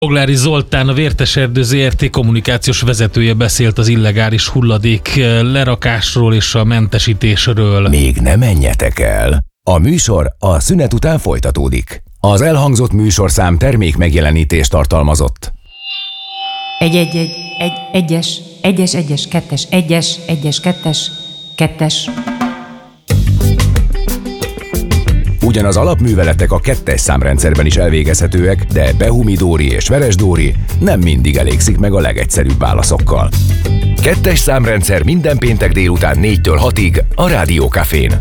Boglári Zoltán, a Vérteserdő Zrt. Kommunikációs vezetője beszélt az illegális hulladék lerakásról és a mentesítésről. Még ne menjetek el! A műsor a szünet után folytatódik. Az elhangzott műsorszám termék megjelenítést tartalmazott. Kettes. Ugyanaz alapműveletek a 2-es számrendszerben is elvégezhetőek, de Behumi Dóri és Veres Dóri nem mindig elégszik meg a legegyszerűbb válaszokkal. 2-es számrendszer minden péntek délután 4-től 6-ig a Rádió Cafén.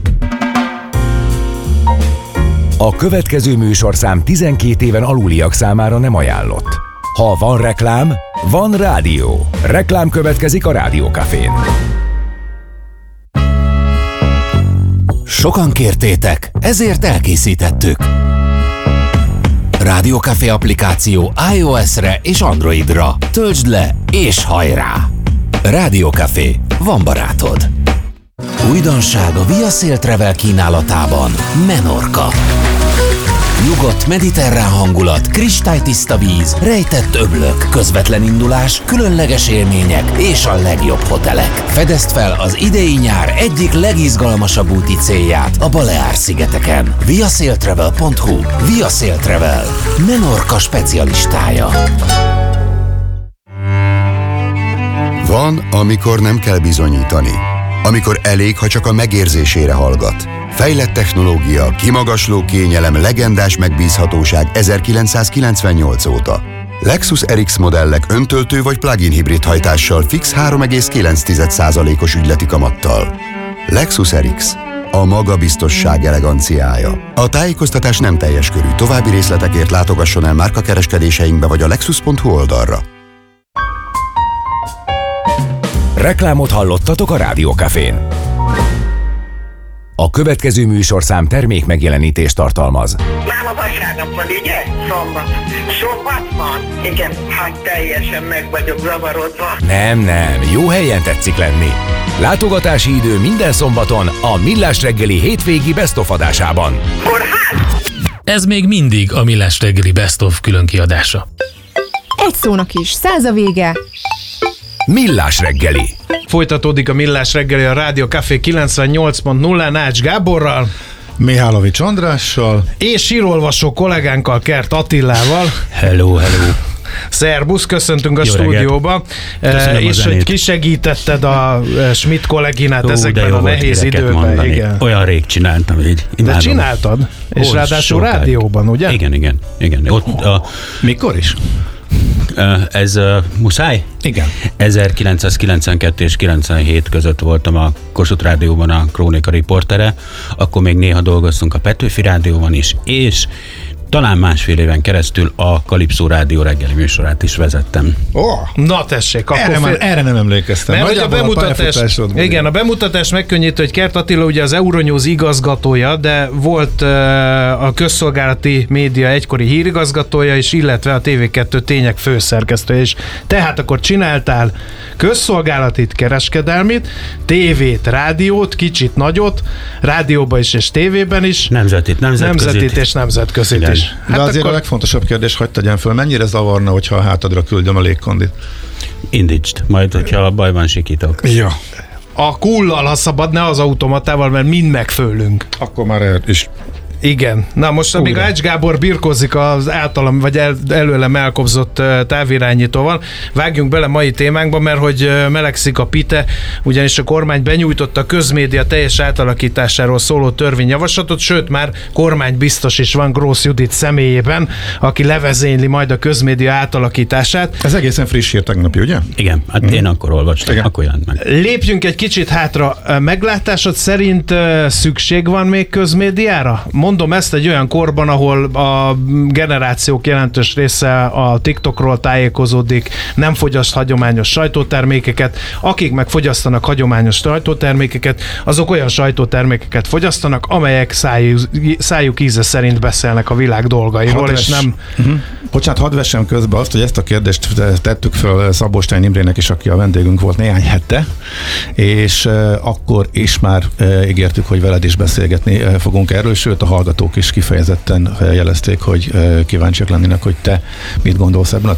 A következő műsorszám 12 éven aluliak számára nem ajánlott. Ha van reklám, van rádió. Reklám következik a Rádió Cafén. Sokan kértétek, ezért elkészítettük. Rádió Café applikáció iOS-re és Androidra. Töltsd le és hajrá! Rádió Café, van barátod. Újdonság a Via Sail Travel kínálatában. Menorca. Nyugodt mediterrán hangulat, kristálytiszta víz, rejtett öblök, közvetlen indulás, különleges élmények és a legjobb hotelek. Fedezd fel az idei nyár egyik legizgalmasabb úti célját a Baleár-szigeteken. viasailtravel.hu. Via Sail Travel, Menorca specialistája. Van, amikor nem kell bizonyítani. Amikor elég, ha csak a megérzésére hallgat. Fejlett technológia, kimagasló kényelem, legendás megbízhatóság 1998 óta. Lexus RX modellek öntöltő vagy plug-in hibrid hajtással fix 3,9%-os ügyleti kamattal. Lexus RX. A magabiztosság eleganciája. A tájékoztatás nem teljes körű. További részletekért látogasson el márkakereskedéseinkbe vagy a lexus.hu oldalra. Reklámot hallottatok a Rádió Cafén. A következő műsorszám termék megjelenítést tartalmaz. Már a vasárnap van, ugye? Szombat van? Igen, hát teljesen meg vagyok zavarodva. Nem, jó helyen tetszik lenni. Látogatási idő minden szombaton a Millás reggeli hétvégi Best of adásában. Kórház? Ez még mindig a Millás reggeli Best of különkiadása. Egy szónak is, 100 a vége. Millás reggeli. Folytatódik a Millás reggeli a Rádió Café 98.0 Nács Gáborral, Mihálovics Andrással és sírolvasó kollégánkkal, Kert Attilával. Hello. Szerbusz, köszöntünk a stúdióba. És hogy kisegítetted a Schmidt kolléginát ezekben a nehéz időben. Igen. Olyan rég csináltam így. De csináltad? És ráadásul rádióban, ugye? Igen. Ott, mikor is? Ez muszáj? Igen. 1992 és 97 között voltam a Kossuth Rádióban a krónika riportere, akkor még néha dolgoztunk a Petőfi Rádióban is, és talán másfél éven keresztül a Kalipszó Rádió reggeli műsorát is vezettem. Na tessék, erre nem emlékeztem. Mert a bemutatás megkönnyítő, hogy Kert Attila ugye az Euronews igazgatója, de volt a közszolgálati média egykori hírigazgatója is, illetve a TV2 tények főszerkesztője is. Tehát akkor csináltál közszolgálatit, kereskedelmit, tévét, rádiót, kicsit nagyot, rádióban is és tévében is. Nemzetit és nemzetközit is. Hát de azért a legfontosabb kérdés, hogy tegyem föl, mennyire zavarna, hogyha a hátadra küldöm a légkondit? Indítsd, majd hogyha a baj van, sikítok. Ja. A kullal, ha szabad, ne az automatával, mert mind megfőlünk. Akkor már is. Igen. Na most amíg a Ács Gábor birkózik az általam, vagy előlem elkobzott távirányítóval, vágjunk bele mai témánkba, mert hogy melegszik a pite, ugyanis a kormány benyújtotta a közmédia teljes átalakításáról szóló törvényjavaslatot, sőt már kormánybiztos is van Grósz Judit személyében, aki levezényli majd a közmédia átalakítását. Ez egészen friss hír tegnapi, ugye? Igen, hát én akkor olvastam, akkor jelent meg. Lépjünk egy kicsit hátra. Meglátásod szerint szükség van még közmédiára? Mondom ezt egy olyan korban, ahol a generációk jelentős része a TikTokról tájékozódik, nem fogyaszt hagyományos sajtótermékeket, akik meg fogyasztanak hagyományos sajtótermékeket, azok olyan sajtótermékeket fogyasztanak, amelyek szájuk íze szerint beszélnek a világ dolgairól, és nem... Bocsánat, hadd vessem közbe azt, hogy ezt a kérdést tettük föl Szabó Stein Imrének is, aki a vendégünk volt néhány hete, és akkor is már ígértük, hogy veled is beszélgetni fogunk erről, sőt a hallgatók is kifejezetten jelezték, hogy kíváncsiak lennének, hogy te mit gondolsz ebben a